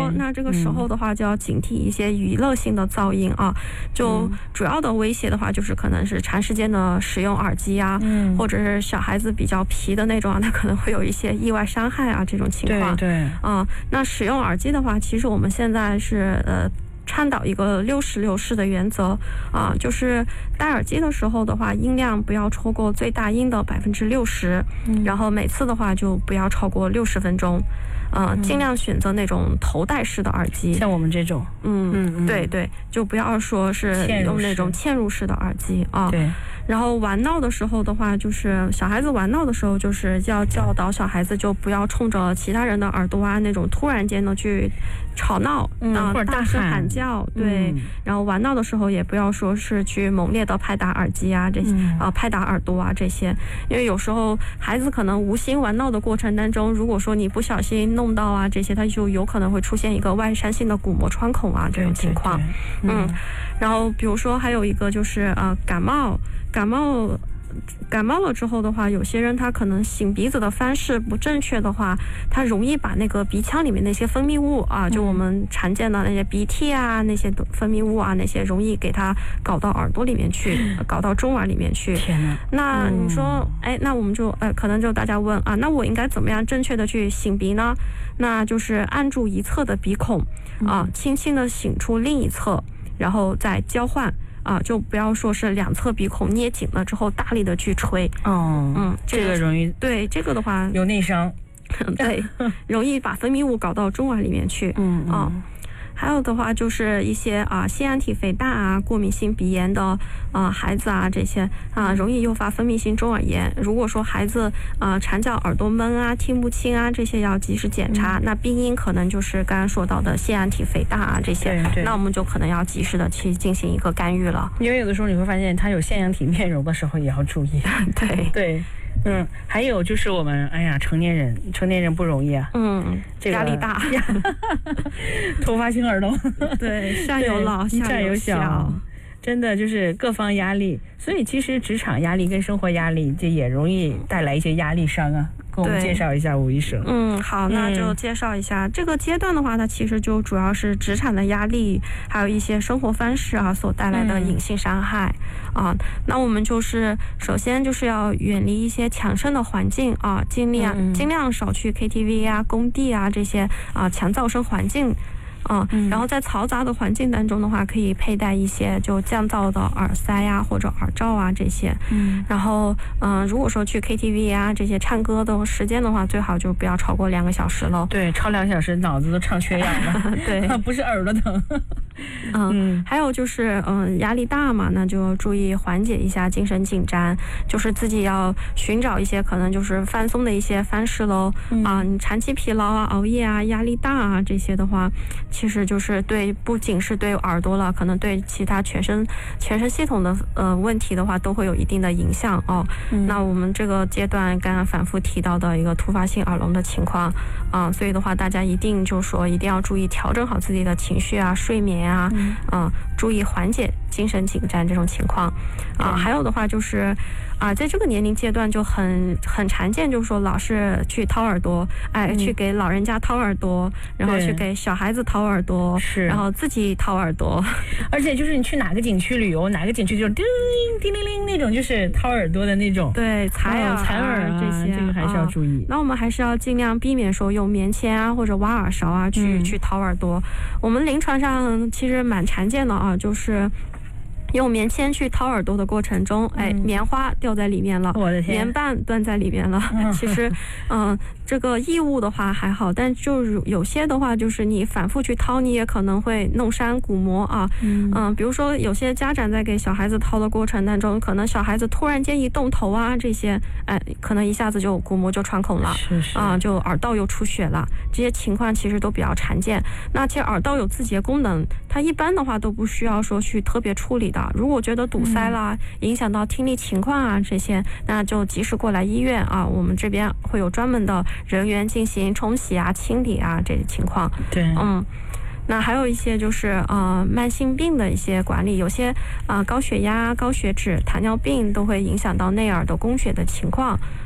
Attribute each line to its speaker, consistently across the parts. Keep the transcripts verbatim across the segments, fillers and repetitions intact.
Speaker 1: 多，那这个时候的话就要警惕一些娱乐性的噪音啊。就主要的威胁的话，就是可能是长时间的使用耳机啊，嗯、或者是小孩子比较皮的那种啊，那可能会有一些意外伤害啊这种情况。
Speaker 2: 对对
Speaker 1: 啊、呃，那使用耳机的话，其实我们现在是呃。倡导一个六十六十的原则啊、呃，就是戴耳机的时候的话，音量不要超过最大音的百分之六十，然后每次的话就不要超过六十分钟，呃，嗯、尽量选择那种头戴式的耳机，
Speaker 2: 像我们这种，
Speaker 1: 嗯嗯嗯，对对，就不要说是用那种嵌入式的耳机啊。
Speaker 2: 对。
Speaker 1: 然后玩闹的时候的话，就是小孩子玩闹的时候，就是要教导小孩子就不要冲着其他人的耳朵啊那种突然间的去吵闹，
Speaker 2: 嗯，
Speaker 1: 呃、
Speaker 2: 或者
Speaker 1: 大声喊叫，对、嗯。然后玩闹的时候也不要说是去猛烈的拍打耳机啊这些，嗯、呃拍打耳朵啊这些，因为有时候孩子可能无心玩闹的过程当中，如果说你不小心弄到啊这些，他就有可能会出现一个外伤性的鼓膜穿孔啊这种情况，对对对嗯。嗯，然后比如说还有一个就是呃感冒。感冒感冒了之后的话，有些人他可能擤鼻子的方式不正确的话，他容易把那个鼻腔里面那些分泌物啊，就我们常见的那些鼻涕啊，那些分泌物啊，那些容易给他搞到耳朵里面去，搞到中耳里面去。天哪！那你说，哎，那我们就呃，可能就大家问啊，那我应该怎么样正确的去擤鼻呢？那就是按住一侧的鼻孔啊，轻轻的擤出另一侧，然后再交换。啊，就不要说是两侧鼻孔捏紧了之后大力的去吹。
Speaker 2: 哦，嗯，这个, 这个容易
Speaker 1: 对这个的话
Speaker 2: 有内伤，
Speaker 1: 对，容易把分泌物搞到中耳里面去。嗯啊。还有的话就是一些啊腺样体肥大啊、过敏性鼻炎的啊孩子啊，这些啊容易诱发分泌性中耳炎。如果说孩子啊常叫耳朵闷啊、听不清啊，这些要及时检查。嗯、那病因可能就是刚刚说到的腺样体肥大啊这些，那我们就可能要及时的去进行一个干预了。
Speaker 2: 因为有的时候你会发现他有腺样体面容的时候也要注意。
Speaker 1: 对
Speaker 2: 对。嗯，还有就是我们，哎呀，成年人，成年人不容易啊。
Speaker 1: 嗯，
Speaker 2: 这个
Speaker 1: 压力大，
Speaker 2: 突发性耳聋。
Speaker 1: 对，上有老，下有小，
Speaker 2: 真的就是各方压力。所以其实职场压力跟生活压力，这也容易带来一些压力伤啊。跟我们介绍一下吴医生。
Speaker 1: 嗯，好，那就介绍一下、嗯、这个阶段的话，它其实就主要是职场的压力，还有一些生活方式啊所带来的隐性伤害、嗯、啊。那我们就是首先就是要远离一些强声的环境啊，尽量、嗯、尽量少去 K T V 啊、工地啊这些啊强噪声环境。嗯，然后在嘈杂的环境当中的话，可以佩戴一些就降噪的耳塞呀、啊、或者耳罩啊这些。嗯，然后嗯、呃，如果说去 K T V 啊这些唱歌的时间的话，最好就不要超过两个小时了。
Speaker 2: 对，超两个小时脑子都唱缺氧了。对，不是耳朵疼。
Speaker 1: 嗯, 嗯，还有就是嗯压力大嘛，那就注意缓解一下精神紧张，就是自己要寻找一些可能就是放松的一些方式喽。嗯、啊，你长期疲劳啊、熬夜啊、压力大啊这些的话。其实就是对，不仅是对耳朵了，可能对其他全身全身系统的呃问题的话，都会有一定的影响哦。嗯、那我们这个阶段刚刚反复提到的一个突发性耳聋的情况啊、呃，所以的话，大家一定就说一定要注意调整好自己的情绪啊、睡眠啊，嗯、呃，注意缓解精神紧张这种情况啊、呃。还有的话就是啊、呃，在这个年龄阶段就很很常见，就是说老是去掏耳朵，哎，嗯、去给老人家掏耳朵，然后去给小孩子掏耳朵，是，然后自己掏耳朵，
Speaker 2: 而且就是你去哪个景区旅游，哪个景区就是叮叮铃铃那种，就是掏耳朵的那种，
Speaker 1: 对，采耳、
Speaker 2: 采耳、啊、这些，这个还是要注意、
Speaker 1: 啊。那我们还是要尽量避免说用棉签啊或者挖耳勺啊去、嗯、去掏耳朵。我们临床上其实蛮常见的啊，就是用棉签去掏耳朵的过程中，哎，棉花掉在里面了，
Speaker 2: 我的天，
Speaker 1: 棉棒断在里面了。嗯、其实，嗯、呃，这个异物的话还好，但就是有些的话，就是你反复去掏，你也可能会弄伤鼓膜啊。嗯、呃，比如说有些家长在给小孩子掏的过程当中，可能小孩子突然间一动头啊，这些，哎，可能一下子就鼓膜就穿孔了，
Speaker 2: 是是
Speaker 1: 啊、呃，就耳道又出血了，这些情况其实都比较常见。那其实耳道有自洁功能，它一般的话都不需要说去特别处理的。如果觉得堵塞啦、嗯、影响到听力情况啊这些，那就及时过来医院啊，我们这边会有专门的人员进行冲洗啊、清理啊这些情况。
Speaker 2: 对，
Speaker 1: 嗯。那还有一些就是呃慢性病的一些管理，有些啊、呃、高血压、高血脂、糖尿病都会影响到内耳的供血的情况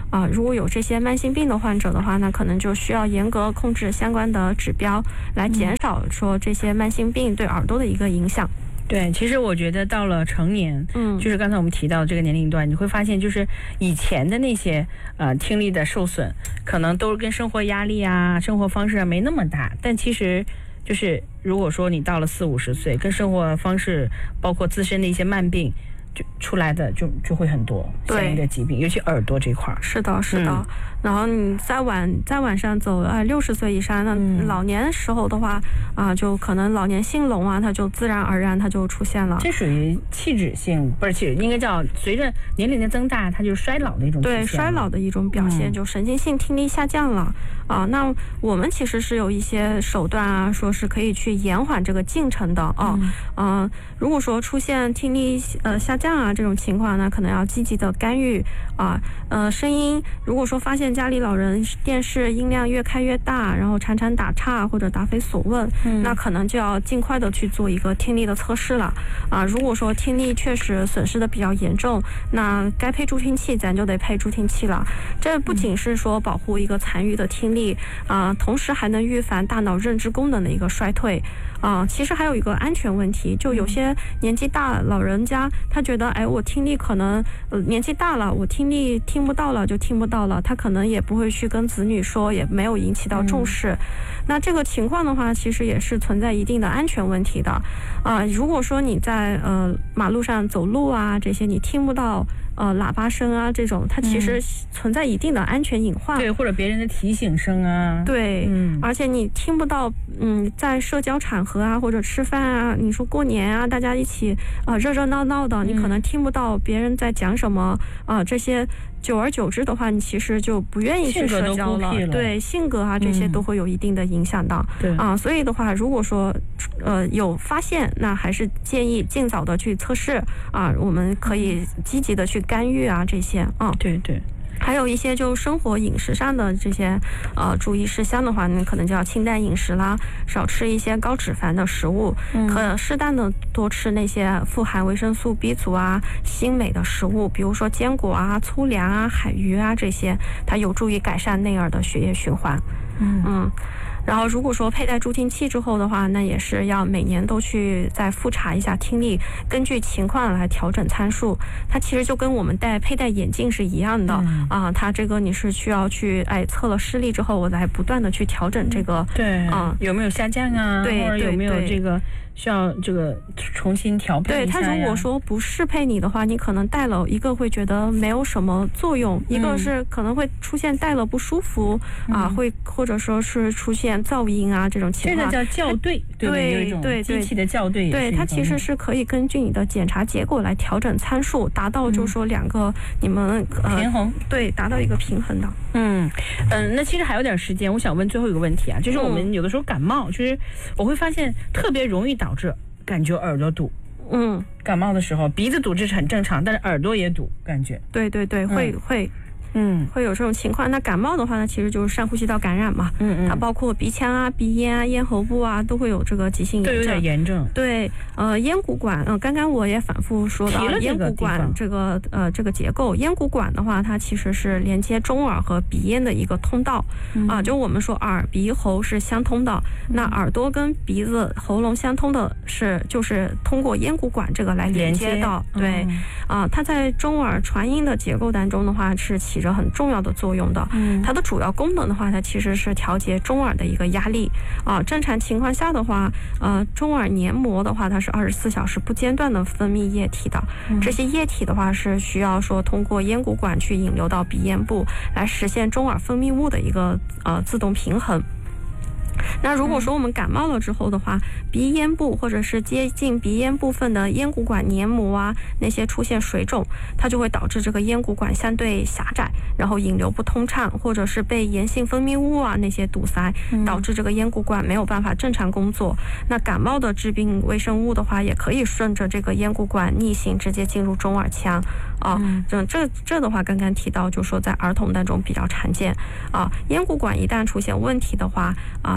Speaker 1: 啊、呃，如果有这些慢性病的患者的话，那可能就需要严格控制相关的指标，来减少说这些慢性病对耳朵的一个影响。
Speaker 2: 对，其实我觉得到了成年，嗯，就是刚才我们提到这个年龄段，你会发现，就是以前的那些呃听力的受损，可能都是跟生活压力啊、生活方式啊没那么大，但其实就是如果说你到了四五十岁，跟生活方式包括自身的一些慢病。就出来的就就会很多相应的疾病，尤其耳朵这块。
Speaker 1: 是的，是的。嗯、然后你再往再往上走，哎，六十岁以上，那老年时候的话啊、呃，就可能老年性聋啊，它就自然而然它就出现了。
Speaker 2: 这属于器质性，不是器质，应该叫随着年龄的增大，它就是衰老的一种。
Speaker 1: 对，衰老的一种表现，嗯、就神经性听力下降了啊。那我们其实是有一些手段啊，说是可以去延缓这个进程的啊。嗯、呃，如果说出现听力呃下降啊这种情况呢，可能要积极的干预啊。呃，声音如果说发现家里老人电视音量越开越大，然后常常打岔或者答非所问，嗯、那可能就要尽快的去做一个听力的测试了啊。如果说听力确实损失的比较严重，那该配助听器咱就得配助听器了。这不仅是说保护一个残余的听力啊，同时还能预防大脑认知功能的一个衰退啊。其实还有一个安全问题，就有些年纪大老人家他觉得，哎，我听力可能呃年纪大了，我听力听不到了就听不到了，他可能也不会去跟子女说，也没有引起到重视。嗯、那这个情况的话，其实也是存在一定的安全问题的啊。如果说你在呃马路上走路啊这些，你听不到呃喇叭声啊这种，它其实存在一定的安全隐患。
Speaker 2: 对，或者别人的提醒声啊。
Speaker 1: 对，嗯，而且你听不到，嗯，在社交场合啊或者吃饭啊，你说过年啊，大家一起啊、呃、热热闹闹的，你可能听不到别人在讲什么啊、呃，这些久而久之的话，你其实就不愿意去社交了。
Speaker 2: 了
Speaker 1: 对，性格啊这些都会有一定的影响的。对、嗯、啊，所以的话，如果说呃有发现，那还是建议尽早的去测试啊，我们可以积极的去干预啊这些啊。
Speaker 2: 对对。
Speaker 1: 还有一些就生活饮食上的这些呃注意事项的话，你可能就要清淡饮食啦，少吃一些高脂肪的食物，嗯、可适当的多吃那些富含维生素 B 族啊、锌镁的食物，比如说坚果啊、粗粮啊、海鱼啊这些，它有助于改善内耳的血液循环。嗯嗯。然后如果说佩戴助听器之后的话，那也是要每年都去再复查一下听力，根据情况来调整参数。它其实就跟我们戴佩戴眼镜是一样的、嗯、啊，它这个你是需要去哎测了视力之后，我来不断的去调整这个、嗯、
Speaker 2: 对啊有没有下降啊，
Speaker 1: 对，
Speaker 2: 或者有没有这个需要这个重新调配一下呀。
Speaker 1: 对，它如果说不适配你的话，你可能戴了一个会觉得没有什么作用，一个是可能会出现戴了不舒服、嗯、啊，会或者说是出现噪音啊这种情况。
Speaker 2: 这个叫校对，对对，有一种机器的校对。
Speaker 1: 对，它其实是可以根据你的检查结果来调整参数，达到就是说两个你们、
Speaker 2: 嗯呃、平衡，
Speaker 1: 对，达到一个平衡的。
Speaker 2: 嗯嗯，那其实还有点时间，我想问最后一个问题啊，就是我们有的时候感冒，就是我会发现特别容易导致感觉耳朵堵。
Speaker 1: 嗯，
Speaker 2: 感冒的时候鼻子堵这是很正常，但是耳朵也堵，感觉。
Speaker 1: 对对对，会、嗯、会。
Speaker 2: 嗯，
Speaker 1: 会有这种情况。那感冒的话呢，其实就是上呼吸道感染嘛。嗯嗯，它包括鼻腔啊、鼻咽啊、咽喉部啊，都会有这个急性炎症。
Speaker 2: 都有点炎症。
Speaker 1: 对，呃，咽鼓管，呃，刚刚我也反复说到咽鼓管这个呃这个结构。咽鼓管的话，它其实是连接中耳和鼻咽的一个通道、嗯、啊。就我们说耳鼻喉是相通的，嗯、那耳朵跟鼻子、喉咙相通的是就是通过咽鼓管这个来连接到。对、嗯，啊，它在中耳传音的结构当中的话是起着很重要的作用的。嗯，它的主要功能的话，它其实是调节中耳的一个压力啊。正常情况下的话，呃，中耳黏膜的话，它是二十四小时不间断的分泌液体的。嗯、这些液体的话，是需要说通过咽鼓管去引流到鼻咽部，来实现中耳分泌物的一个呃自动平衡。那如果说我们感冒了之后的话，鼻咽部或者是接近鼻咽部分的咽鼓管黏膜啊，那些出现水肿，它就会导致这个咽鼓管相对狭窄，然后引流不通畅，或者是被炎性分泌物啊那些堵塞，导致这个咽鼓管没有办法正常工作。那感冒的致病微生物的话，也可以顺着这个咽鼓管逆行直接进入中耳腔啊。这这这的话，刚刚提到就说在儿童当中比较常见啊。咽鼓管一旦出现问题的话啊，它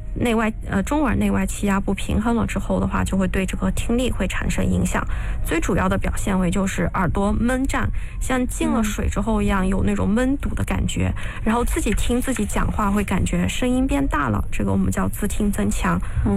Speaker 1: 内外呃中耳内外气压不平衡了之后的话，就会对这个听力会产生影响。最主要的表现为就是耳朵闷胀，像进了水之后一样，有那种闷堵的感觉，然后自己听自己讲话会感觉声音变大了，这个我们叫自听增强。